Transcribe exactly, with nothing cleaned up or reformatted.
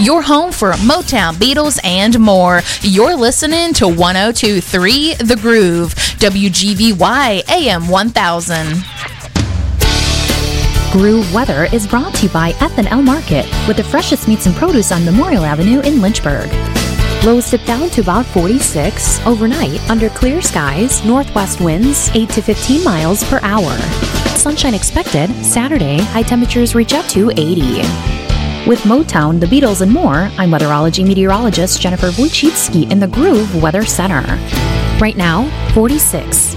your home for Motown, Beatles, and more. You're listening to one oh two point three The Groove, W G V Y A M one thousand. Groove Weather is brought to you by F and L Market, with the freshest meats and produce on Memorial Avenue in Lynchburg. Lows dip down to about forty-six. Overnight, under clear skies, northwest winds eight to fifteen miles per hour. Sunshine expected. Saturday, high temperatures reach up to eighty. With Motown, the Beatles, and more, I'm weatherology meteorologist Jennifer Wojcicki in the Groove Weather Center. Right now, forty-six.